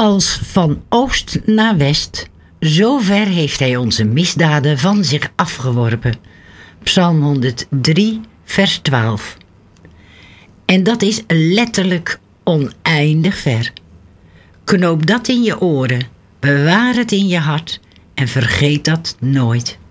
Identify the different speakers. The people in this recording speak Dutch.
Speaker 1: Als van oost naar west, zo ver heeft hij onze misdaden van zich afgeworpen. Psalm 103, vers 12. En dat is letterlijk oneindig ver. Knoop dat in je oren, bewaar het in je hart en vergeet dat nooit.